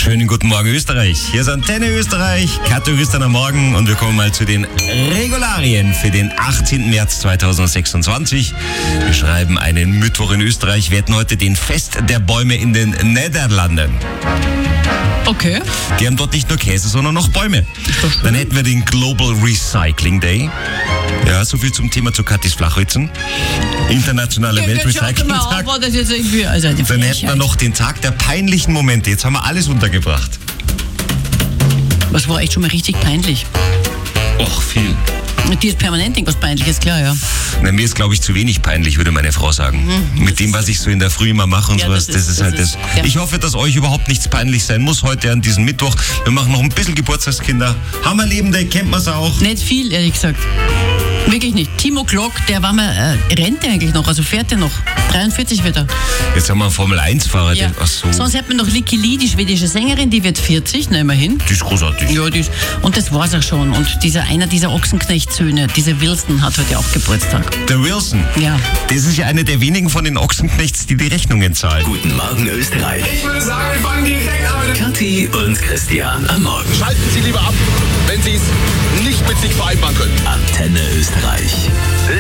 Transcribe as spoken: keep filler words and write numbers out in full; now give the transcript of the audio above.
Schönen guten Morgen Österreich. Hier ist Antenne Österreich, Kategoristan am Morgen und wir kommen mal zu den Regularien für den achtzehnten März zweitausendsechsundzwanzig. Wir schreiben einen Mittwoch in Österreich. Wir hätten heute den Fest der Bäume in den Niederlanden. Okay. Die haben dort nicht nur Käse, sondern noch Bäume. Dann hätten wir den Global Recycling Day. Ja, so viel zum Thema zu Katis Flachwitzen. Internationaler Ja, Weltrecycling-Tag. aber das ist irgendwie, also eine Dann hätten wir noch den Tag der peinlichen Momente. Jetzt haben wir alles untergebracht. Was war echt schon mal richtig peinlich? Och, viel. Die ist permanent irgendwas Peinliches, klar, ja. Na, mir ist, glaube ich, zu wenig peinlich, würde meine Frau sagen. Mhm, Mit dem, was ich so in der Früh immer mache und ja, sowas, das das ist, ist das halt ist, das. ja. Ich hoffe, dass euch überhaupt nichts peinlich sein muss heute an diesem Mittwoch. Wir machen noch ein bisschen Geburtstagskinder. Hammerlebende, kennt man es auch. Nicht viel, ehrlich gesagt. Wirklich nicht. Timo Glock, der war mal äh, Rente eigentlich noch, also fährt er noch. dreiundvierzig wird er. Jetzt haben wir einen Formel eins Fahrer. Ja. Ach so. Sonst hat man noch Licky Lee, die schwedische Sängerin, die wird vierzig, na immerhin. Die ist großartig. Ja, die ist, und das war's auch schon. Und dieser einer dieser Ochsenknecht-Söhne, dieser Wilson, hat heute auch Geburtstag. Der Wilson. Ja. Das ist ja einer der wenigen von den Ochsenknechts, die die Rechnungen zahlen. Guten Morgen Österreich. Ich würde sagen, wir fangen direkt an. Kathi und Christian am Morgen. Schalten Sie lieber ab, wenn Sie es nicht mit sich vereinbaren können. Antenne Österreich.